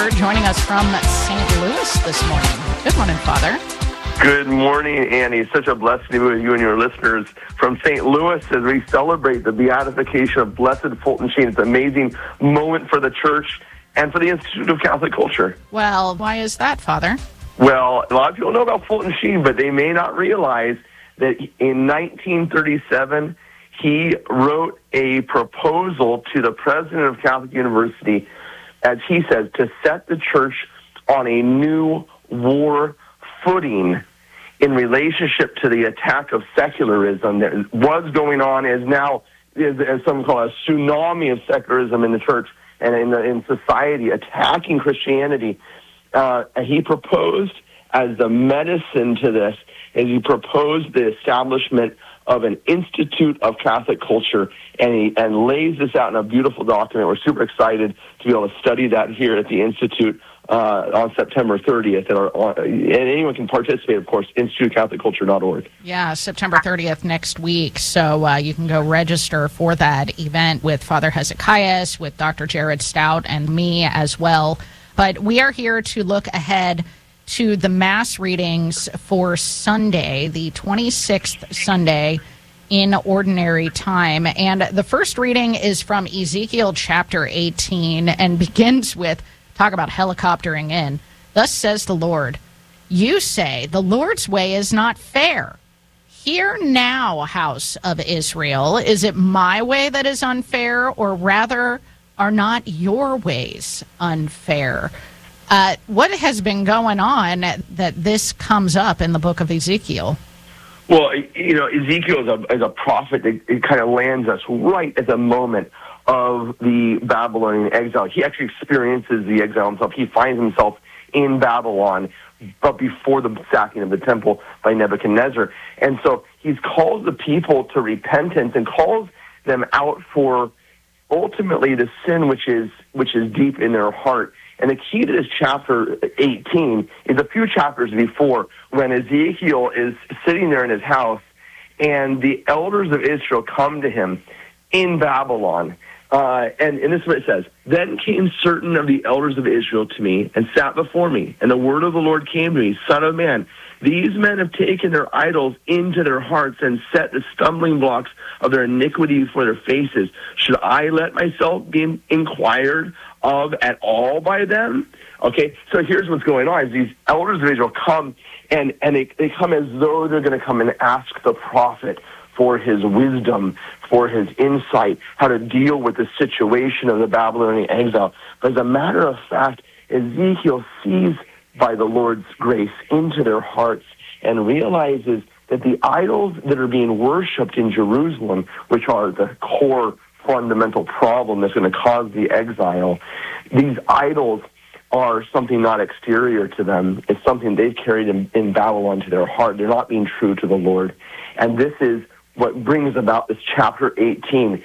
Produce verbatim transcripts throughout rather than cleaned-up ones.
Walker joining us from Saint Louis this morning. Good morning, Father. Good morning, Annie. It's such a blessing to be with you and your listeners from Saint Louis as we celebrate the beatification of Blessed Fulton Sheen. It's an amazing moment for the church and for the Institute of Catholic Culture. Well, why is that, Father? Well, a lot of people know about Fulton Sheen, but they may not realize that in nineteen thirty-seven, he wrote a proposal to the president of Catholic University, as he says, to set the church on a new war footing in relationship to the attack of secularism that was going on, is now, is, as some call it, a tsunami of secularism in the church and in, the, in society, attacking Christianity. Uh, and he proposed, as the medicine to this, is he proposed the establishment of an Institute of Catholic Culture, and he and lays this out in a beautiful document. We're super excited to be able to study that here at the Institute uh, on September thirtieth. And, our, and anyone can participate, of course, institute of catholic culture dot org. Yeah, September thirtieth next week. So uh, you can go register for that event with Father Hezekiah, with Doctor Jared Stout, and me as well. But we are here to look ahead to the Mass readings for Sunday, the twenty-sixth Sunday in Ordinary Time. And the first reading is from Ezekiel chapter eighteen and begins with, talk about helicoptering in. Thus says the Lord, you say, the Lord's way is not fair. Hear now, house of Israel, is it my way that is unfair, or rather are not your ways unfair? Uh, what has been going on that this comes up in the book of Ezekiel? Well, you know, Ezekiel is a, is a prophet that it kind of lands us right at the moment of the Babylonian exile. He actually experiences the exile himself. He finds himself in Babylon, but before the sacking of the temple by Nebuchadnezzar. And so he's called the people to repentance and calls them out for ultimately the sin which is which is deep in their heart. And the key to this chapter eighteen is a few chapters before, when Ezekiel is sitting there in his house and the elders of Israel come to him in Babylon. Uh, and, and this is what it says. Then came certain of the elders of Israel to me and sat before me. And the word of the Lord came to me, Son of man, these men have taken their idols into their hearts and set the stumbling blocks of their iniquity before their faces. Should I let myself be inquired of at all by them? Okay, so here's what's going on. Is these elders of Israel come, and, and they, they come as though they're going to come and ask the prophet for his wisdom, for his insight, how to deal with the situation of the Babylonian exile. But as a matter of fact, Ezekiel sees by the Lord's grace into their hearts and realizes that the idols that are being worshipped in Jerusalem, which are the core fundamental problem that's going to cause the exile, these idols are something not exterior to them. It's something they've carried in, in Babylon to their heart. They're not being true to the Lord. And this is what brings about this chapter eighteen.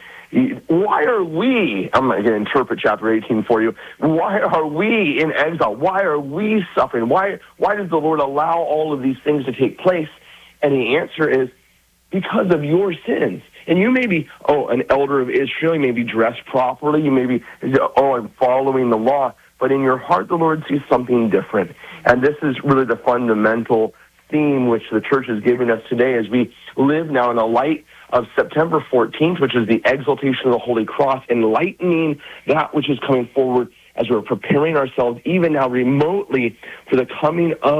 Why are we, I'm going to interpret chapter eighteen for you, why are we in exile? Why are we suffering? Why, why does the Lord allow all of these things to take place? And the answer is, because of your sins. And you may be, oh, an elder of Israel, you may be dressed properly, you may be, oh, I'm following the law, but in your heart the Lord sees something different. And this is really the fundamental theme which the church is giving us today as we live now in the light of September fourteenth, which is the exaltation of the Holy Cross, enlightening that which is coming forward as we're preparing ourselves even now remotely for the coming of